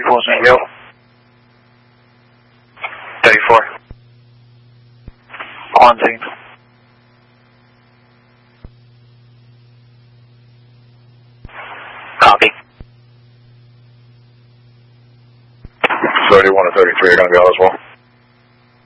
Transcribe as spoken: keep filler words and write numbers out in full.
thirty-four is me. Yo. thirty-four. Quarantine. Copy. thirty-one and thirty-three are going to go as well.